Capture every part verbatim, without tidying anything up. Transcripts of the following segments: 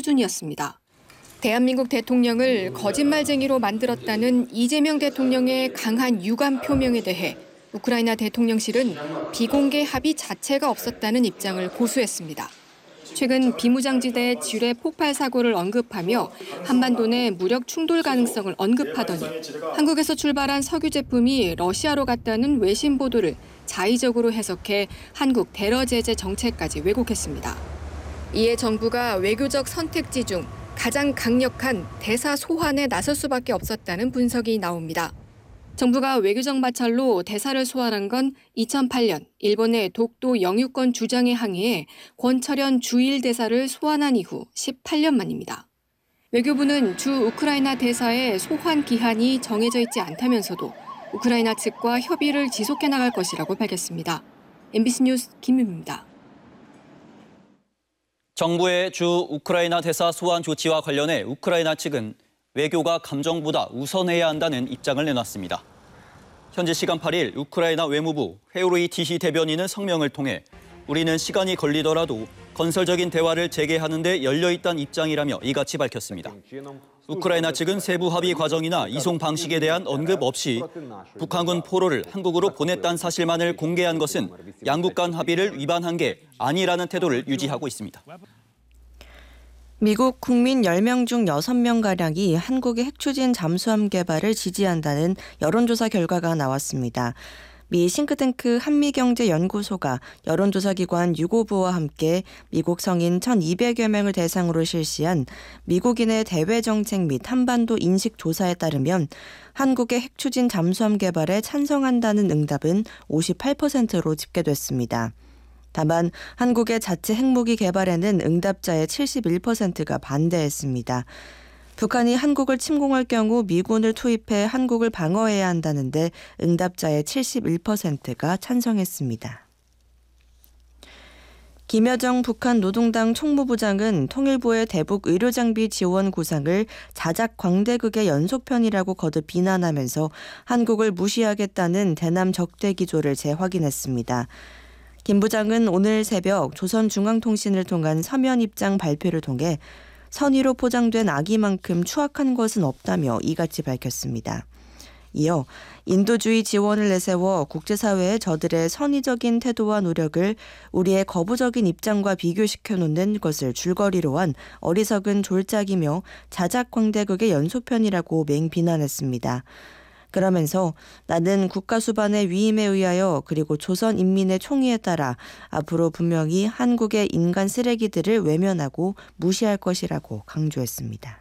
수준이었습니다. 대한민국 대통령을 거짓말쟁이로 만들었다는 이재명 대통령의 강한 유감 표명에 대해 우크라이나 대통령실은 비공개 합의 자체가 없었다는 입장을 고수했습니다. 최근 비무장지대 지뢰 폭발 사고를 언급하며 한반도 내 무력 충돌 가능성을 언급하더니 한국에서 출발한 석유 제품이 러시아로 갔다는 외신 보도를 자의적으로 해석해 한국 대러 제재 정책까지 왜곡했습니다. 이에 정부가 외교적 선택지 중 가장 강력한 대사 소환에 나설 수밖에 없었다는 분석이 나옵니다. 정부가 외교적 마찰로 대사를 소환한 건 이천팔 년 일본의 독도 영유권 주장에 항의해 권철현 주일 대사를 소환한 이후 십팔 년 만입니다. 외교부는 주 우크라이나 대사의 소환 기한이 정해져 있지 않다면서도 우크라이나 측과 협의를 지속해 나갈 것이라고 밝혔습니다. 엠비씨 뉴스 김유미입니다. 정부의 주 우크라이나 대사 소환 조치와 관련해 우크라이나 측은 외교가 감정보다 우선해야 한다는 입장을 내놨습니다. 현지 시간 팔 일 우크라이나 외무부 헤오르이 티시 대변인은 성명을 통해 우리는 시간이 걸리더라도 건설적인 대화를 재개하는 데 열려있다는 입장이라며 이같이 밝혔습니다. 우크라이나 측은 세부 합의 과정이나 이송 방식에 대한 언급 없이 북한군 포로를 한국으로 보냈다는 사실만을 공개한 것은 양국 간 합의를 위반한 게 아니라는 태도를 유지하고 있습니다. 미국 국민 열 명 중 여섯 명가량이 한국의 핵추진 잠수함 개발을 지지한다는 여론조사 결과가 나왔습니다. 미 싱크탱크 한미경제연구소가 여론조사기관 유고부와 함께 미국 성인 천이백여 명을 대상으로 실시한 미국인의 대외정책 및 한반도 인식조사에 따르면 한국의 핵추진 잠수함 개발에 찬성한다는 응답은 오십팔 퍼센트로 집계됐습니다. 다만 한국의 자체 핵무기 개발에는 응답자의 칠십일 퍼센트가 반대했습니다. 북한이 한국을 침공할 경우 미군을 투입해 한국을 방어해야 한다는데 응답자의 칠십일 퍼센트가 찬성했습니다. 김여정 북한 노동당 총무부장은 통일부의 대북 의료장비 지원 구상을 자작 광대극의 연속편이라고 거듭 비난하면서 한국을 무시하겠다는 대남 적대 기조를 재확인했습니다. 김 부장은 오늘 새벽 조선중앙통신을 통한 서면 입장 발표를 통해 선의로 포장된 악의만큼 추악한 것은 없다며 이같이 밝혔습니다. 이어 인도주의 지원을 내세워 국제사회에 저들의 선의적인 태도와 노력을 우리의 거부적인 입장과 비교시켜 놓는 것을 줄거리로 한 어리석은 졸작이며 자작광대극의 연속편이라고 맹비난했습니다. 그러면서 나는 국가 수반의 위임에 의하여 그리고 조선 인민의 총의에 따라 앞으로 분명히 한국의 인간 쓰레기들을 외면하고 무시할 것이라고 강조했습니다.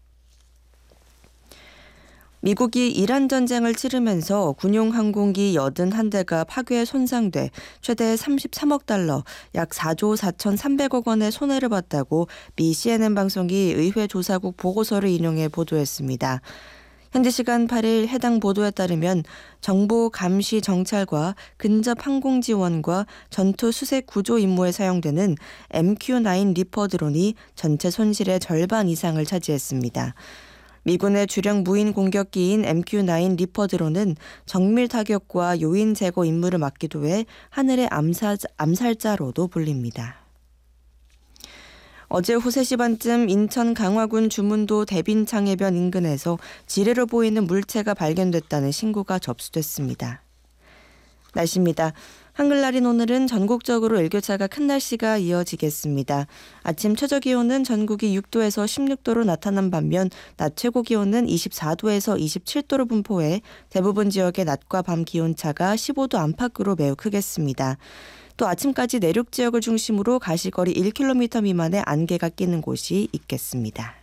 미국이 이란 전쟁을 치르면서 군용 항공기 팔십일 대가 파괴 손상돼 최대 삼십삼억 달러, 약 사조 사천삼백억 원의 손해를 봤다고 미 씨엔엔 방송이 의회 조사국 보고서를 인용해 보도했습니다. 현지 시간 팔 일 해당 보도에 따르면 정보 감시 정찰과 근접 항공 지원과 전투 수색 구조 임무에 사용되는 엠큐 나인 리퍼 드론이 전체 손실의 절반 이상을 차지했습니다. 미군의 주력 무인 공격기인 엠큐 나인 리퍼 드론은 정밀 타격과 요인 제거 임무를 맡기도 해 하늘의 암살, 암살자로도 불립니다. 어제 오후 세 시 반쯤 인천 강화군 주문도 대빈창해변 인근에서 지뢰로 보이는 물체가 발견됐다는 신고가 접수됐습니다. 날씨입니다. 한글날인 오늘은 전국적으로 일교차가 큰 날씨가 이어지겠습니다. 아침 최저기온은 전국이 육 도에서 십육 도로 나타난 반면 낮 최고기온은 이십사 도에서 이십칠 도로 분포해 대부분 지역의 낮과 밤 기온차가 십오 도 안팎으로 매우 크겠습니다. 또 아침까지 내륙 지역을 중심으로 가시거리 일 킬로미터 미만의 안개가 끼는 곳이 있겠습니다.